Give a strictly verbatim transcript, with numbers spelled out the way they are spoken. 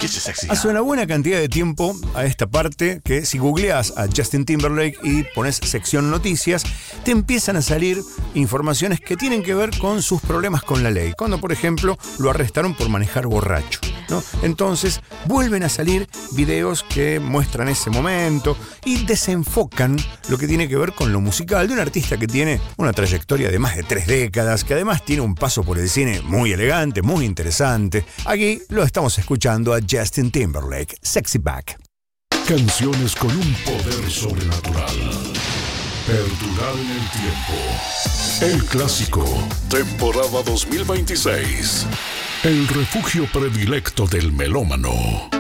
Hace una buena cantidad de tiempo a esta parte que si googleas a Justin Timberlake y pones sección noticias, te empiezan a salir informaciones que tienen que ver con sus problemas con la ley. Cuando, por ejemplo, lo arrestaron por manejar borracho, ¿no? Entonces, vuelven a salir videos que muestran ese momento y desenfocan lo que tiene que ver con lo musical de un artista que tiene una trayectoria de más de tres décadas, que además tiene un paso por el cine muy elegante, muy interesante. Aquí lo estamos escuchando a Justin Timberlake, Sexy Back. Canciones con un poder sobrenatural. Perdurar en el tiempo. El clásico, temporada dos mil veintiséis. El refugio predilecto del melómano.